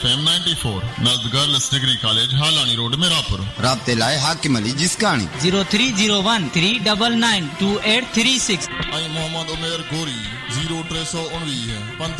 FM 94 नज़द girls degree college हालानी road मिरापुर। राब्ते लाए हाकिम अली जिसकानी 0301 399 2836 आई मोहम्मद उमेर गोरी 0319